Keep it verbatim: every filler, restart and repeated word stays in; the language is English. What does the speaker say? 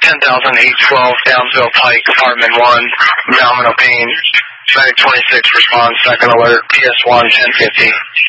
ten thousand eight twelve, Downsville Pike, Apartment one, abdominal pain. Medic twenty-six responds, second alert, P S one, ten fifty.